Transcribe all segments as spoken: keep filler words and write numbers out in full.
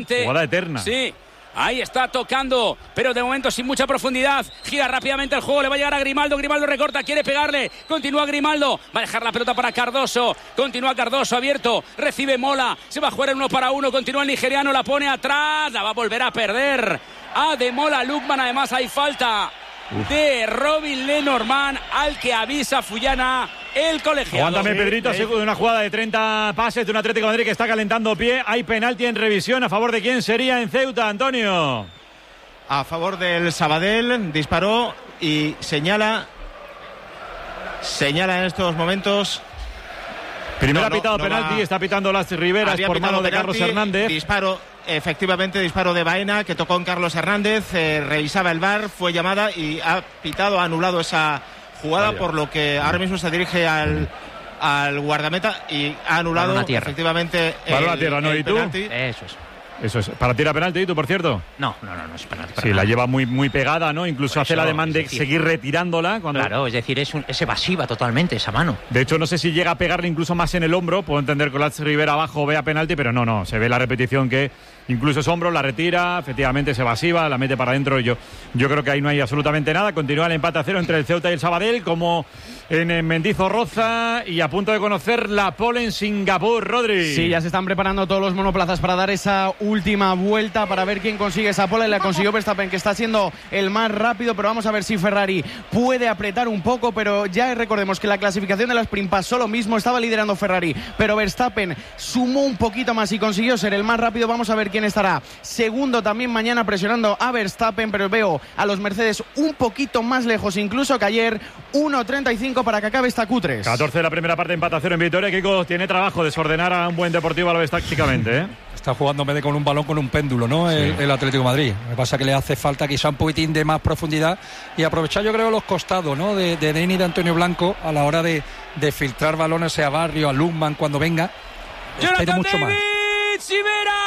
adelante. Jugada eterna. Sí. Ahí está tocando, pero de momento sin mucha profundidad. Gira rápidamente el juego, le va a llegar a Grimaldo. Grimaldo recorta, quiere pegarle. Continúa Grimaldo, va a dejar la pelota para Cardoso. Continúa Cardoso, abierto. Recibe Mola, se va a jugar en uno para uno. Continúa el nigeriano, la pone atrás. La va a volver a perder. A de Mola Lukman, además hay falta Uf. de Robin Lenormand, al que avisa Fullana, el colegiado. Aguántame, sí, Pedrito, sí. De una jugada de treinta pases de un Atlético de Madrid que está calentando pie. Hay penalti en revisión. ¿A favor de quién sería en Ceuta, Antonio? A favor del Sabadell. Disparó y señala señala en estos momentos. Primero no, ha pitado no, penalti, no va... está pitando Las Riveras por mano de Carlos Hernández. Disparo, efectivamente, disparo de Baena que tocó en Carlos Hernández. Eh, revisaba el V A R, fue llamada y ha pitado, ha anulado esa jugada, Vaya. por lo que ahora mismo se dirige al, al guardameta y ha anulado efectivamente el, la tierra, ¿no? el ¿Y tú? penalti. Eso es. Eso es. ¿Para tirar penalti, y tú, por cierto? No, no, no, no es penalti. Sí, nada. La lleva muy, muy pegada, ¿no? Incluso hace la demanda de decir, seguir retirándola. Cuando... Claro, es decir, es, un, es evasiva totalmente esa mano. De hecho, no sé si llega a pegarle incluso más en el hombro. Puedo entender que Lats Rivera abajo vea penalti, pero no, no. Se ve la repetición que incluso es hombro, la retira, efectivamente es evasiva, la mete para adentro. Yo, yo creo que ahí no hay absolutamente nada. Continúa el empate a cero entre el Ceuta y el Sabadell, como en Mendizorroza, y a punto de conocer la pole en Singapur, Rodri. Sí, ya se están preparando todos los monoplazas para dar esa última vuelta, para ver quién consigue esa pole. La consiguió Verstappen, que está siendo el más rápido, pero vamos a ver si Ferrari puede apretar un poco. Pero ya recordemos que la clasificación de la Sprint pasó lo mismo, estaba liderando Ferrari, pero Verstappen sumó un poquito más y consiguió ser el más rápido. Vamos a ver quién estará segundo también mañana presionando a Verstappen, pero veo a los Mercedes un poquito más lejos incluso que ayer. Uno treinta y cinco para que acabe esta Q tres. catorce de la primera parte, empate a cero en Vitoria. Kiko tiene trabajo desordenar a un buen Deportivo Alavés tácticamente, ¿eh? Está jugando en vez de con un balón, con un péndulo, ¿no? Sí. El, el Atlético de Madrid. Me pasa que le hace falta quizá un poquitín de más profundidad y aprovechar, yo creo, los costados, ¿no? De, de Deni y de Antonio Blanco a la hora de, de filtrar balones a Barrio, a Lukman cuando venga. Jonathan mucho David, más. Sivera.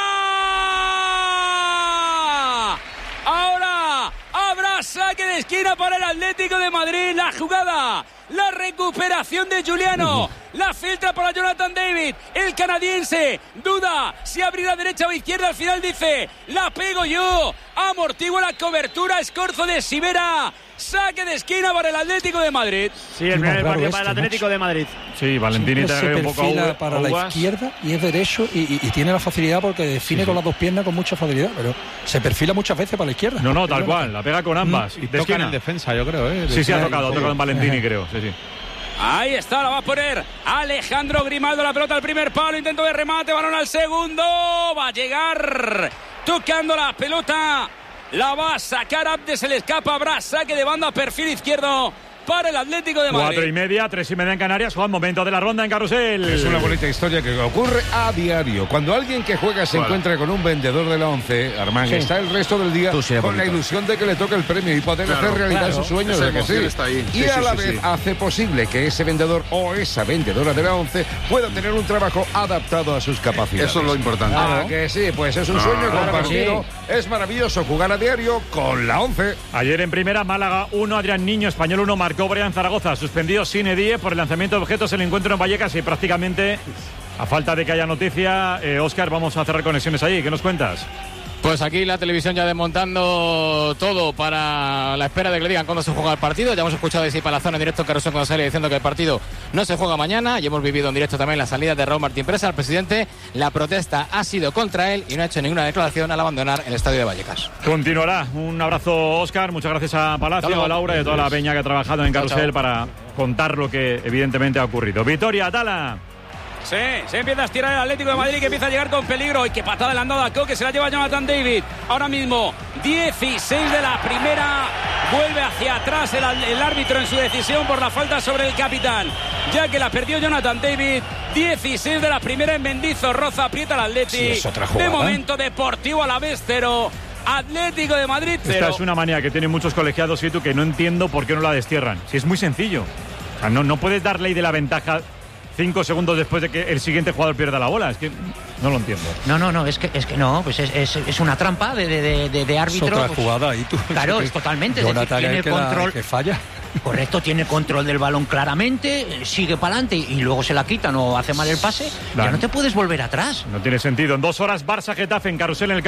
Ahora habrá saque de esquina para el Atlético de Madrid. La jugada, la recuperación de Giuliano. Uh-huh. La filtra para Jonathan David, el canadiense. Duda si abrirá derecha o izquierda. Al final dice, la pego yo. Amortigua la cobertura. Escorzo de Sivera. Saque de esquina para el Atlético de Madrid. Sí, el primer partido para el Atlético mucho. de Madrid. Sí, Valentini te se un poco a para la izquierda y es derecho y, y, y tiene la facilidad porque define sí, con sí. las dos piernas con mucha facilidad, pero se perfila muchas veces para la izquierda. No, no, tal cual, la pega con ambas. Mm, y de toca en defensa, yo creo, ¿eh? Sí, sí, ha tocado, ha tocado en Valentini, creo. Sí, sí. Ahí está, la va a poner Alejandro Grimaldo, la pelota al primer palo, intento de remate, balón al segundo, va a llegar tocando la pelota, la va a sacar Abde, se le escapa, habrá saque de banda, perfil izquierdo para el Atlético de Madrid. Cuatro y media, tres y media en Canarias. Juan, momento de la ronda en Carrusel. Es una bonita historia que ocurre a diario. Cuando alguien que juega se bueno. encuentra con un vendedor de la once, Armán, sí. está el resto del día sí, con bonito. la ilusión de que le toque el premio y poder claro, hacer realidad claro. su sueño. Esa de que sí. Está ahí. Y sí, a sí, la sí, vez sí. hace posible que ese vendedor o esa vendedora de la once pueda tener un trabajo adaptado a sus capacidades. Eso es lo importante. Ah, ¿no? Que sí, pues es un ah, sueño claro compartido. Sí. Es maravilloso jugar a diario con la once. Ayer en primera, Málaga uno, Adrián Niño, Español uno, marcó Brian Zaragoza. Suspendido sin edie por el lanzamiento de objetos en el encuentro en Vallecas y prácticamente, a falta de que haya noticia, eh, Óscar, vamos a cerrar conexiones allí. ¿Qué nos cuentas? Pues aquí la televisión ya desmontando todo para la espera de que le digan cuándo se juega el partido. Ya hemos escuchado de Palazón en directo en Carrusel cuando sale diciendo que el partido no se juega mañana. Y hemos vivido en directo también la salida de Raúl Martín Presa, el presidente. La protesta ha sido contra él y no ha hecho ninguna declaración al abandonar el estadio de Vallecas. Continuará. Un abrazo, Óscar. Muchas gracias a Palacio, a Laura y a toda la peña que ha trabajado en Carrusel chao, chao. para contar lo que evidentemente ha ocurrido. Vitoria, Atala. Sí, se empieza a estirar el Atlético de Madrid, que empieza a llegar con peligro. Y qué patada le han dado a Coque, se la lleva Jonathan David. Ahora mismo, dieciséis de la primera. Vuelve hacia atrás el, el árbitro en su decisión por la falta sobre el capitán, ya que la perdió Jonathan David. dieciséis de la primera en Mendizorroza, aprieta el Atleti. Sí, de momento, Deportivo Alavés cero, Atlético de Madrid cero. Esta es una manía que tienen muchos colegiados, y tú, que no entiendo por qué no la destierran. Si es muy sencillo. O sea, no, no puedes dar ley de la ventaja cinco segundos después de que el siguiente jugador pierda la bola. Es que no lo entiendo. No, no, no, es que, es que no, pues es, es, es una trampa de, de, de, de árbitro. Es otra pues, jugada y tú. Claro, es totalmente. Es decir, tiene el control. Que falla. Correcto, tiene control del balón claramente, sigue para adelante y luego se la quitan o hace mal el pase. Claro. Ya no te puedes volver atrás. No tiene sentido. En dos horas, Barça Getafe en Carrusel en el